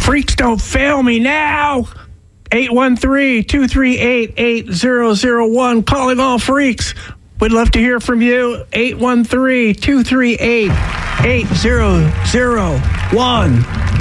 Freaks don't fail me now. 813-238-8001. Calling all freaks. We'd love to hear from you. 813-238-8001.